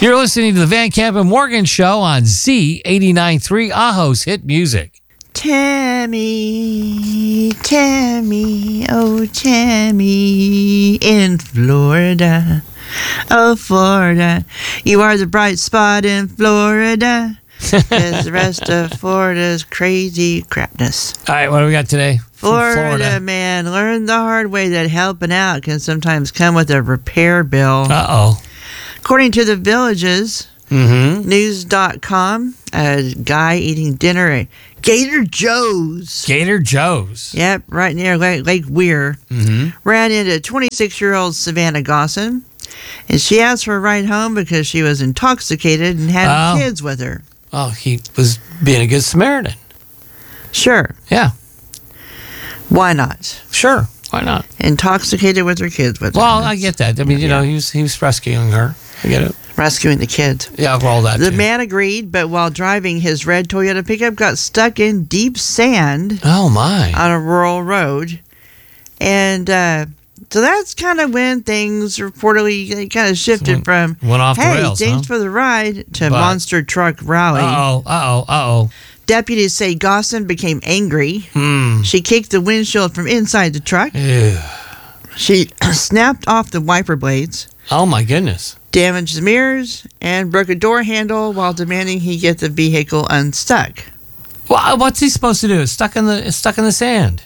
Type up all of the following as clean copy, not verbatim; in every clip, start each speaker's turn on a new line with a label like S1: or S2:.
S1: You're listening to the Van Camp and Morgan Show on Z89.3, Aho's Hit Music.
S2: Tammy, oh Tammy, in Florida, oh Florida, you are the bright spot in Florida, because the rest of Florida's crazy crapness.
S1: All right, what do we got today?
S2: Florida man, learn the hard way that helping out can sometimes come with a repair bill.
S1: Uh-oh.
S2: According to the Villages, news.com, a guy eating dinner at Gator Joe's.
S1: Gator Joe's.
S2: Yep, right near Lake Weir. Ran into 26-year-old Savannah Gosson, and she asked for a ride home because she was intoxicated and had kids with her.
S1: Oh, he was being a good Samaritan.
S2: Sure.
S1: Yeah.
S2: Why not?
S1: Sure. Why not?
S2: Intoxicated with her kids with her.
S1: Well, I get that. I mean, you know, he was rescuing her. I get it.
S2: Rescuing the kids.
S1: Yeah, well, that
S2: The
S1: too.
S2: man agreed, but while driving his red Toyota pickup, got stuck in deep sand.
S1: Oh, my.
S2: On a rural road. And so that's kind of when things reportedly kind of shifted from,
S1: went off the rails,
S2: thanks for the ride, to monster truck rally.
S1: Uh-oh.
S2: Deputies say Gosson became angry. She kicked the windshield from inside the truck.
S1: Ew.
S2: She snapped off the wiper blades.
S1: Oh, my goodness.
S2: Damaged the mirrors and broke a door handle while demanding he get the vehicle unstuck.
S1: Well, what's he supposed to do? It's stuck in the sand.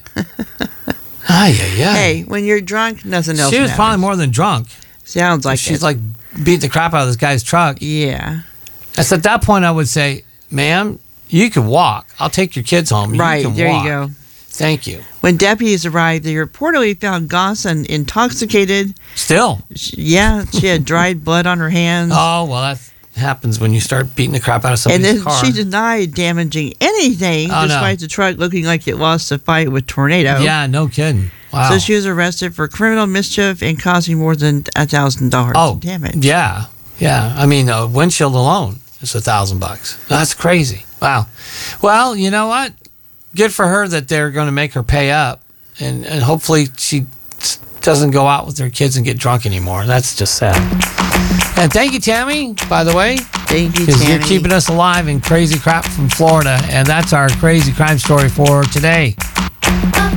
S2: Hey, when you're drunk, nothing else
S1: She was
S2: matters.
S1: probably more than drunk.
S2: Sounds like
S1: She's
S2: it.
S1: like beating the crap out of this guy's truck.
S2: Yeah.
S1: That's at that point I would say, ma'am, you can walk. I'll take your kids home.
S2: Right,
S1: you can
S2: there
S1: walk.
S2: you go.
S1: Thank you.
S2: When deputies arrived, they reportedly found Gosson intoxicated.
S1: Still?
S2: She had dried blood on her hands.
S1: Oh, well, that happens when you start beating the crap out of
S2: And
S1: somebody's
S2: then
S1: car.
S2: she denied damaging anything, despite the truck looking like it lost a fight with tornado.
S1: Yeah, no kidding. Wow.
S2: So she was arrested for criminal mischief and causing more than $1,000 in damage.
S1: Yeah. I mean, a windshield alone is $1,000. That's crazy. Wow. Well, you know what? Good for her that they're going to make her pay up, and hopefully she doesn't go out with her kids and get drunk anymore. That's just sad. And thank you, Tammy, by the way.
S2: Thank you,
S1: Because
S2: Tammy.
S1: you're keeping us alive in crazy crap from Florida, and that's our crazy crime story for today.